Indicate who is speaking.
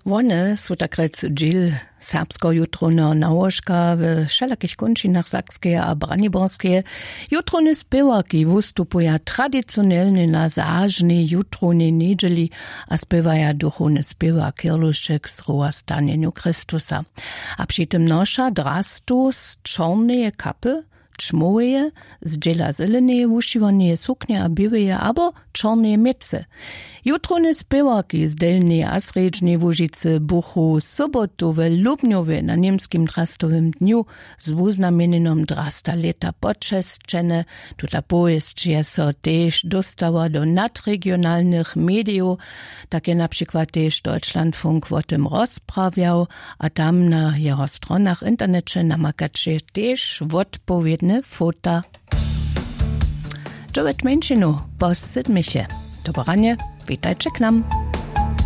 Speaker 1: One su takrec dżil serbsko jutrono nałożka w wszelakich kończynach sakskie a braniborskie. Jutrony spěwaki wystupują tradycjonalnie na zażnej jutronej niedzieli, a spěwaja duchowny spěwak Kirluszek z Zrastanieniu Chrystusa. A przy tym nosza drastu z czarnej kapy, czmoje, z dżela zelenej wuszywanej suknie a białej albo czarnej miece. Jutrony spěwaki z delnej a sredźnej Łužicy buchu sobotu w Lubnjowie na niemskim drastowym dniu z wuznamienenom drasta leta počesčene. Tutla powieść je so też dostała do nadregionalnych mediów, takie na przykład też Deutschlandfunk o tym rozprawiał, a tam na jeho stronach internecie namakacie też odpowiedne fota. Jovet Menschino, Boss Sidmiche. Dobranie, witajcie k nam.